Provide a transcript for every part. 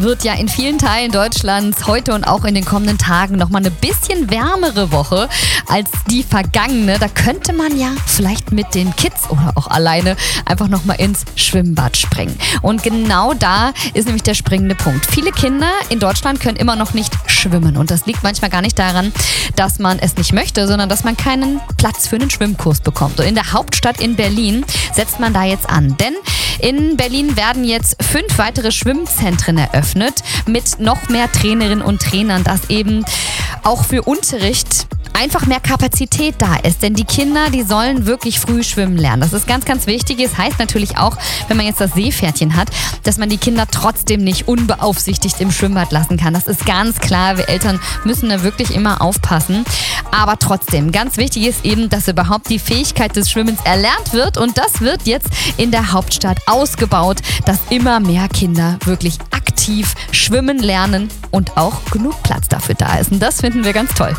wird ja in vielen Teilen Deutschlands heute und auch in den kommenden Tagen nochmal eine bisschen wärmere Woche als die vergangene. Da könnte man ja vielleicht mit den Kids oder auch alleine einfach nochmal ins Schwimmbad springen. Und genau da ist nämlich der springende Punkt. Viele Kinder in Deutschland können immer noch nicht schwimmen. Und das liegt manchmal gar nicht daran, dass man es nicht möchte, sondern dass man keinen Platz für einen Schwimmkurs bekommt. Und in der Hauptstadt in Berlin setzt man da jetzt an. Denn in Berlin werden jetzt 5 weitere Schwimmzentren eröffnet mit noch mehr Trainerinnen und Trainern, dass eben auch für Unterricht einfach mehr Kapazität da ist. Denn die Kinder, die sollen wirklich früh schwimmen lernen. Das ist ganz, ganz wichtig. Es heißt natürlich auch, wenn man jetzt das Seepferdchen hat, dass man die Kinder trotzdem nicht unbeaufsichtigt im Schwimmbad lassen kann. Das ist ganz klar. Wir Eltern müssen da wirklich immer aufpassen. Aber trotzdem, ganz wichtig ist eben, dass überhaupt die Fähigkeit des Schwimmens erlernt wird. Und das wird jetzt in der Hauptstadt ausgebaut, dass immer mehr Kinder wirklich aktiv schwimmen lernen und auch genug Platz dafür da ist. Und das finden wir ganz toll.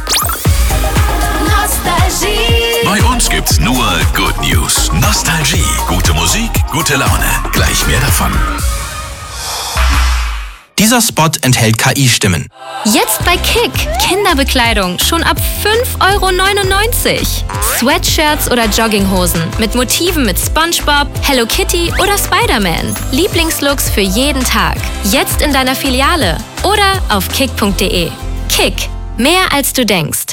Bei uns gibt's nur Good News. Nostalgie. Gute Musik, gute Laune. Gleich mehr davon. Dieser Spot enthält KI-Stimmen. Jetzt bei Kick. Kinderbekleidung schon ab 5,99 €. Sweatshirts oder Jogginghosen mit Motiven mit SpongeBob, Hello Kitty oder Spider-Man. Lieblingslooks für jeden Tag. Jetzt in deiner Filiale oder auf kick.de. Kick. Mehr als du denkst.